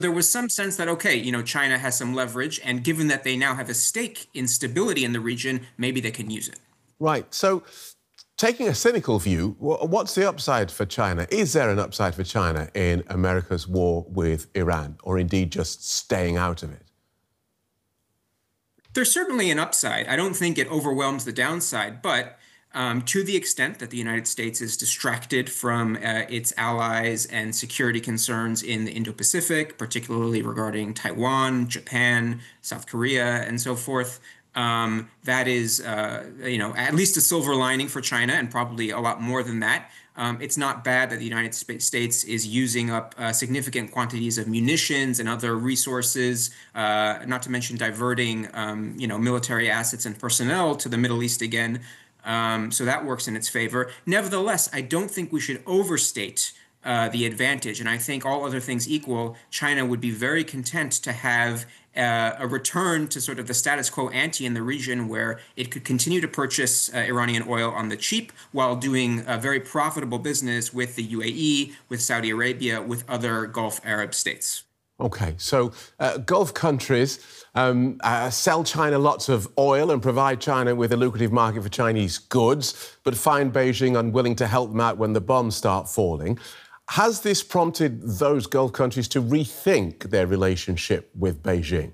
there was some sense that, okay, China has some leverage, and given that they now have a stake in stability in the region, maybe they can use it. Right. So, taking a cynical view, what's the upside for China? Is there an upside for China in America's war with Iran, or indeed just staying out of it? There's certainly an upside. I don't think it overwhelms the downside, but to the extent that the United States is distracted from its allies and security concerns in the Indo-Pacific, particularly regarding Taiwan, Japan, South Korea, and so forth, that is, at least a silver lining for China, and probably a lot more than that. It's not bad that the United States is using up significant quantities of munitions and other resources, not to mention diverting, military assets and personnel to the Middle East again. So that works in its favor. Nevertheless, I don't think we should overstate the advantage. And I think all other things equal, China would be very content to have a return to sort of the status quo ante in the region where it could continue to purchase Iranian oil on the cheap while doing a very profitable business with the UAE, with Saudi Arabia, with other Gulf Arab states. OK, so Gulf countries sell China lots of oil and provide China with a lucrative market for Chinese goods, but find Beijing unwilling to help them out when the bombs start falling. Has this prompted those Gulf countries to rethink their relationship with Beijing?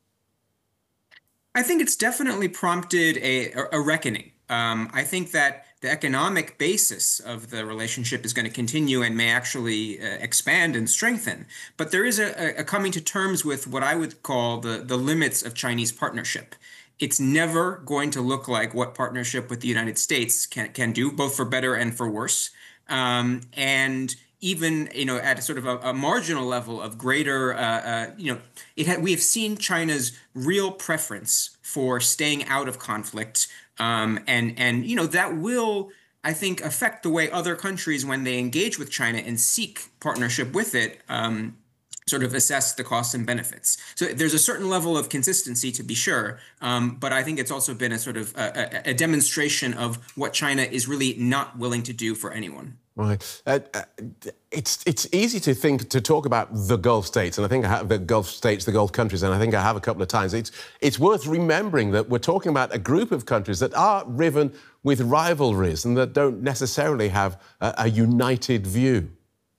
I think it's definitely prompted a reckoning. I think that the economic basis of the relationship is going to continue and may actually expand and strengthen. But there is a coming to terms with what I would call the limits of Chinese partnership. It's never going to look like what partnership with the United States can do, both for better and for worse. And even at a sort of a marginal level of greater we have seen China's real preference for staying out of conflict, and that will, I think, affect the way other countries, when they engage with China and seek partnership with it, sort of assess the costs and benefits. So there's a certain level of consistency, to be sure, but I think it's also been a sort of a demonstration of what China is really not willing to do for anyone. Right. It's easy to talk about the Gulf states, and I think I have the Gulf states, the Gulf countries, and I think I have a couple of times. It's worth remembering that we're talking about a group of countries that are riven with rivalries and that don't necessarily have a united view.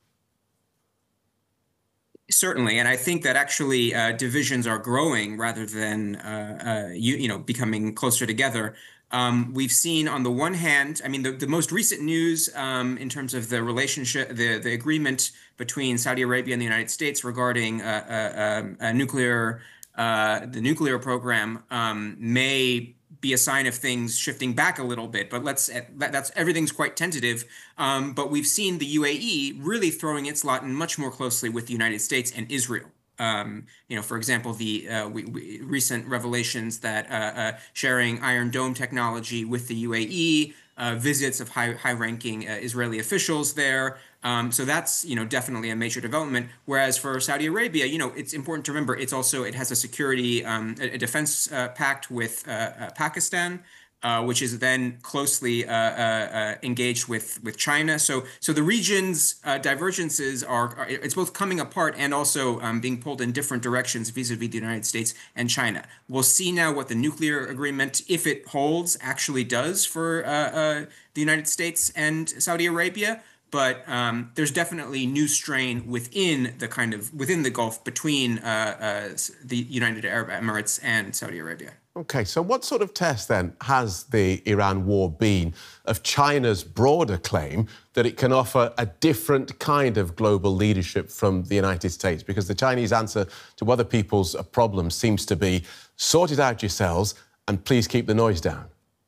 Certainly, and I think that actually divisions are growing rather than becoming closer together. We've seen, on the one hand, I mean, the most recent news in terms of the relationship, the agreement between Saudi Arabia and the United States regarding the nuclear program may be a sign of things shifting back a little bit, but that's everything's quite tentative. But we've seen the UAE really throwing its lot in much more closely with the United States and Israel. For example, the recent revelations that sharing Iron Dome technology with the UAE, visits of high-ranking Israeli officials there. So that's, definitely a major development. Whereas for Saudi Arabia, it's important to remember it has a security, a defense pact with Pakistan, which is then closely engaged with China. So the region's divergences it's both coming apart and also being pulled in different directions vis-a-vis the United States and China. We'll see now what the nuclear agreement, if it holds, actually does for the United States and Saudi Arabia. But there's definitely new strain within the Gulf between the United Arab Emirates and Saudi Arabia. OK, so what sort of test, then, has the Iran war been of China's broader claim that it can offer a different kind of global leadership from the United States? Because the Chinese answer to other people's problems seems to be, sort it out yourselves and please keep the noise down.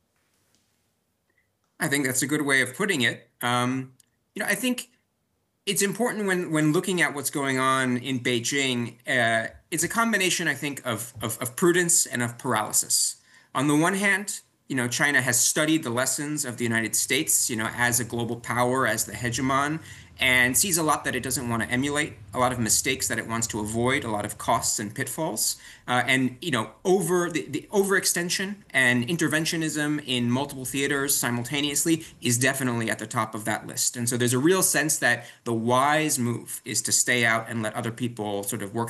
I think that's a good way of putting it. I think it's important when looking at what's going on in Beijing, it's a combination, I think, of prudence and of paralysis. On the one hand, China has studied the lessons of the United States, as a global power, as the hegemon, and sees a lot that it doesn't want to emulate, a lot of mistakes that it wants to avoid, a lot of costs and pitfalls. Over the overextension and interventionism in multiple theaters simultaneously is definitely at the top of that list. And so there's a real sense that the wise move is to stay out and let other people sort of work